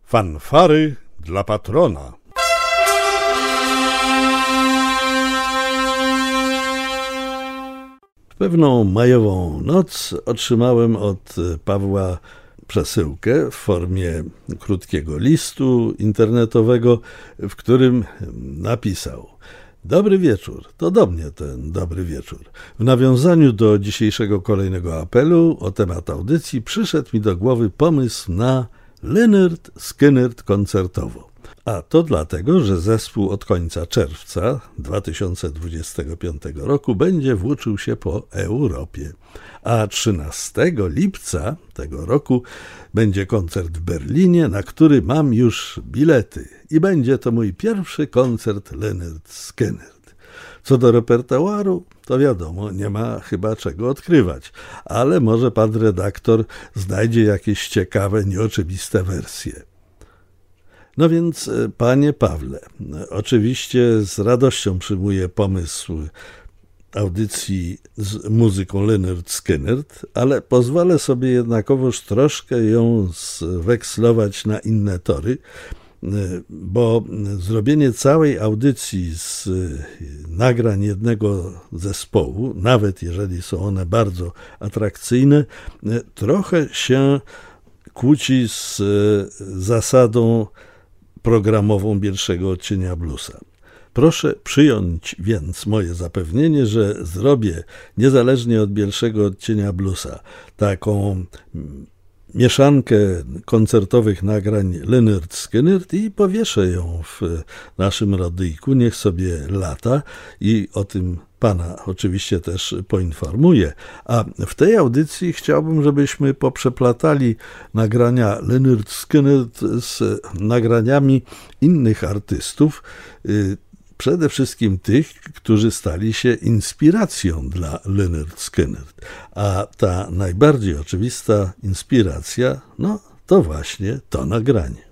Fanfary dla patrona. W pewną majową noc otrzymałem od Pawła przesyłkę w formie krótkiego listu internetowego, w którym napisał: dobry wieczór, to do mnie ten dobry wieczór. W nawiązaniu do dzisiejszego kolejnego apelu o temat audycji przyszedł mi do głowy pomysł na Lynyrd Skynyrd koncertowo. A to dlatego, że zespół od końca czerwca 2025 roku będzie włóczył się po Europie. A 13 lipca tego roku będzie koncert w Berlinie, na który mam już bilety. I będzie to mój pierwszy koncert Lynyrd Skynyrd. Co do repertuaru, to wiadomo, nie ma chyba czego odkrywać, ale może pan redaktor znajdzie jakieś ciekawe, nieoczywiste wersje. No więc, panie Pawle, oczywiście z radością przyjmuję pomysł audycji z muzyką Lynyrd Skynyrd, ale pozwolę sobie jednakowoż troszkę ją zwekslować na inne tory, bo zrobienie całej audycji z nagrań jednego zespołu, nawet jeżeli są one bardzo atrakcyjne, trochę się kłóci z zasadą programową pierwszego odcienia bluesa. Proszę przyjąć więc moje zapewnienie, że zrobię, niezależnie od pierwszego odcienia bluesa, taką mieszankę koncertowych nagrań Lynyrd Skynyrd i powieszę ją w naszym radyjku, niech sobie lata i o tym pana oczywiście też poinformuję. A w tej audycji chciałbym, żebyśmy poprzeplatali nagrania Lynyrd Skynyrd z nagraniami innych artystów, przede wszystkim tych, którzy stali się inspiracją dla Lynyrd Skynyrd. A ta najbardziej oczywista inspiracja, no to właśnie to nagranie.